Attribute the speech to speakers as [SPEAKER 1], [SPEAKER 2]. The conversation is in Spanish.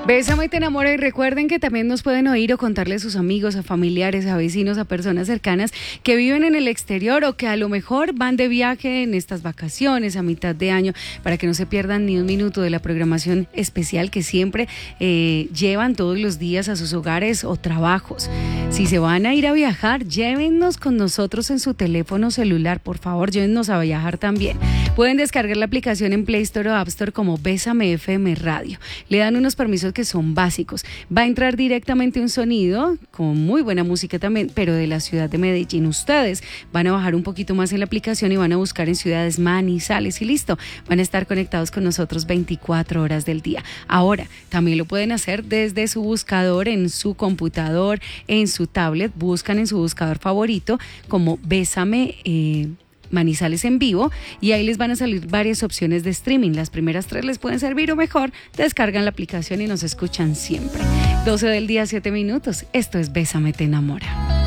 [SPEAKER 1] Bésame, te enamoro, y recuerden que también nos pueden oír o contarle a sus amigos, a familiares, a vecinos, a personas cercanas que viven en el exterior o que a lo mejor van de viaje en estas vacaciones a mitad de año, para que no se pierdan ni un minuto de la programación especial que siempre llevan todos los días a sus hogares o trabajos. Si se van a ir a viajar, llévennos con nosotros en su teléfono celular, por favor, llévennos a viajar también. Pueden descargar la aplicación en Play Store o App Store como Bésame FM Radio. Le dan unos permisos que son básicos. Va a entrar directamente un sonido con muy buena música también, pero de la ciudad de Medellín. Ustedes van a bajar un poquito más en la aplicación y van a buscar en ciudades Manizales y listo. Van a estar conectados con nosotros 24 horas del día. Ahora, también lo pueden hacer desde su buscador, en su computador, en su tablet. Buscan en su buscador favorito como Bésame Manizales en vivo y ahí les van a salir varias opciones de streaming. Las primeras 3 les pueden servir, o mejor, descargan la aplicación y nos escuchan siempre. 12 del día, 7 minutos. Esto es Bésame, te enamora.